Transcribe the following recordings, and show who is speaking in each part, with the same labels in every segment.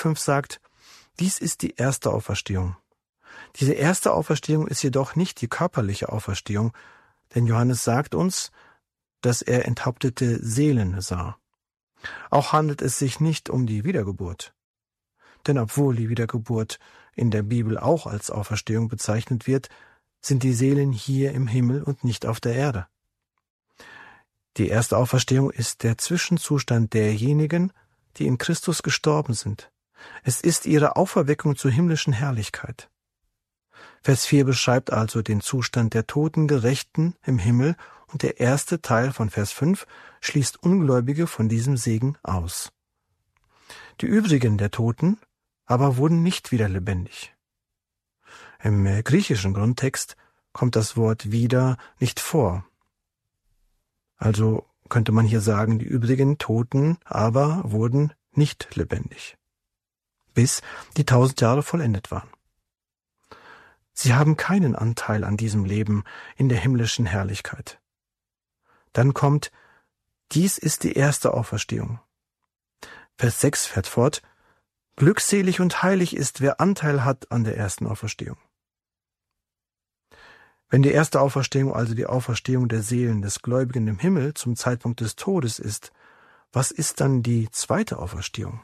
Speaker 1: 5 sagt, dies ist die erste Auferstehung. Diese erste Auferstehung ist jedoch nicht die körperliche Auferstehung, denn Johannes sagt uns, dass er enthauptete Seelen sah. Auch handelt es sich nicht um die Wiedergeburt. Denn obwohl die Wiedergeburt in der Bibel auch als Auferstehung bezeichnet wird, sind die Seelen hier im Himmel und nicht auf der Erde. Die erste Auferstehung ist der Zwischenzustand derjenigen, die in Christus gestorben sind. Es ist ihre Auferweckung zur himmlischen Herrlichkeit. Vers 4 beschreibt also den Zustand der toten Gerechten im Himmel und der erste Teil von Vers 5 schließt Ungläubige von diesem Segen aus. Die übrigen der Toten aber wurden nicht wieder lebendig. Im griechischen Grundtext kommt das Wort wieder nicht vor. Also könnte man hier sagen, die übrigen Toten aber wurden nicht lebendig, bis die 1000 Jahre vollendet waren. Sie haben keinen Anteil an diesem Leben in der himmlischen Herrlichkeit. Dann kommt, dies ist die erste Auferstehung. Vers 6 fährt fort, glückselig und heilig ist, wer Anteil hat an der ersten Auferstehung. Wenn die erste Auferstehung, also die Auferstehung der Seelen des Gläubigen im Himmel zum Zeitpunkt des Todes ist, was ist dann die zweite Auferstehung?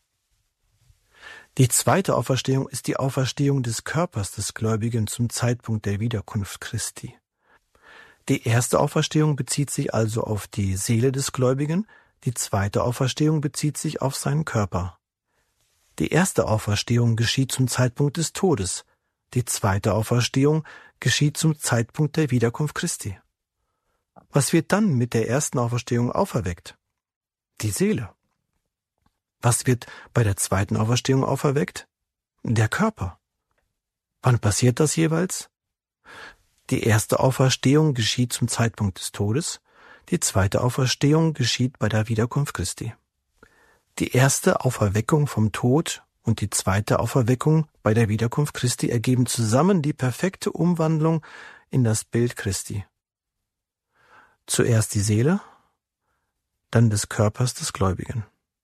Speaker 1: Die zweite Auferstehung ist die Auferstehung des Körpers des Gläubigen zum Zeitpunkt der Wiederkunft Christi. Die erste Auferstehung bezieht sich also auf die Seele des Gläubigen, die zweite Auferstehung bezieht sich auf seinen Körper. Die erste Auferstehung geschieht zum Zeitpunkt des Todes, die zweite Auferstehung geschieht zum Zeitpunkt der Wiederkunft Christi. Was wird dann mit der ersten Auferstehung auferweckt? Die Seele. Was wird bei der zweiten Auferstehung auferweckt? Der Körper. Wann passiert das jeweils? Die erste Auferstehung geschieht zum Zeitpunkt des Todes, die zweite Auferstehung geschieht bei der Wiederkunft Christi. Die erste Auferweckung vom Tod und die zweite Auferweckung bei der Wiederkunft Christi ergeben zusammen die perfekte Umwandlung in das Bild Christi. Zuerst die Seele, dann des Körpers des Gläubigen.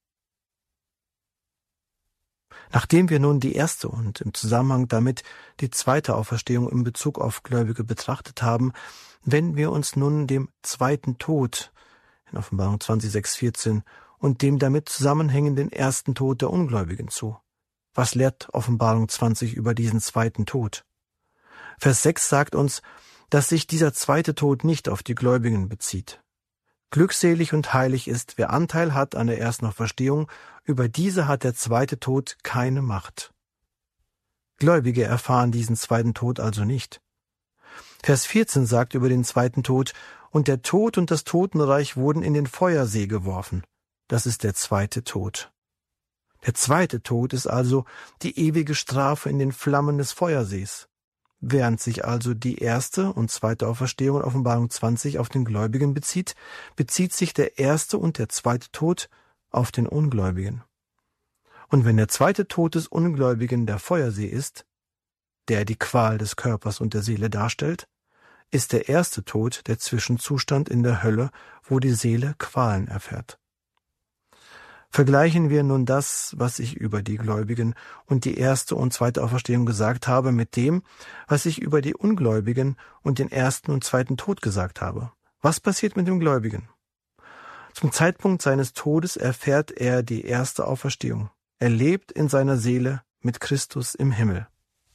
Speaker 1: Nachdem wir nun die erste und im Zusammenhang damit die zweite Auferstehung in Bezug auf Gläubige betrachtet haben, wenden wir uns nun dem zweiten Tod in Offenbarung 20,6-14 und dem damit zusammenhängenden ersten Tod der Ungläubigen zu. Was lehrt Offenbarung 20 über diesen zweiten Tod? Vers 6 sagt uns, dass sich dieser zweite Tod nicht auf die Gläubigen bezieht. Glückselig und heilig ist, wer Anteil hat an der ersten Auferstehung, über diese hat der zweite Tod keine Macht. Gläubige erfahren diesen zweiten Tod also nicht. Vers 14 sagt über den zweiten Tod, und der Tod und das Totenreich wurden in den Feuersee geworfen. Das ist der zweite Tod. Der zweite Tod ist also die ewige Strafe in den Flammen des Feuersees. Während sich also die erste und zweite Auferstehung in Offenbarung 20 auf den Gläubigen bezieht, bezieht sich der erste und der zweite Tod auf den Ungläubigen. Und wenn der zweite Tod des Ungläubigen der Feuersee ist, der die Qual des Körpers und der Seele darstellt, ist der erste Tod der Zwischenzustand in der Hölle, wo die Seele Qualen erfährt. Vergleichen wir nun das, was ich über die Gläubigen und die erste und zweite Auferstehung gesagt habe, mit dem, was ich über die Ungläubigen und den ersten und zweiten Tod gesagt habe. Was passiert mit dem Gläubigen? Zum Zeitpunkt seines Todes erfährt er die erste Auferstehung. Er lebt in seiner Seele mit Christus im Himmel.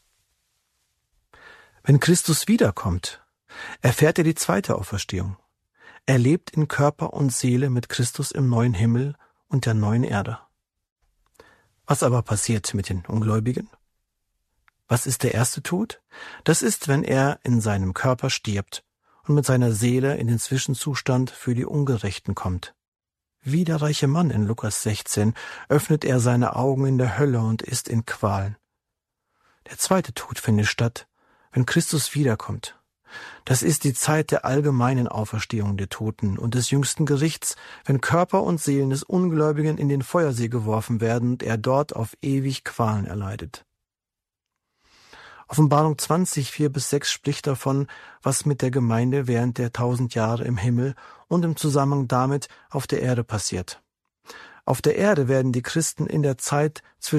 Speaker 1: Wenn Christus wiederkommt, erfährt er die zweite Auferstehung. Er lebt in Körper und Seele mit Christus im neuen Himmel und der neuen Erde. Was aber passiert mit den Ungläubigen? Was ist der erste Tod? Das ist, wenn er in seinem Körper stirbt und mit seiner Seele in den Zwischenzustand für die Ungerechten kommt. Wie der reiche Mann in Lukas 16 öffnet er seine Augen in der Hölle und ist in Qualen. Der zweite Tod findet statt, wenn Christus wiederkommt. Das ist die Zeit der allgemeinen Auferstehung der Toten und des jüngsten Gerichts, wenn Körper und Seelen des Ungläubigen in den Feuersee geworfen werden und er dort auf ewig Qualen erleidet. Offenbarung 20, 4-6 spricht davon, was mit der Gemeinde während der 1000 Jahre im Himmel und im Zusammenhang damit auf der Erde passiert. Auf der Erde werden die Christen in der Zeit zwischen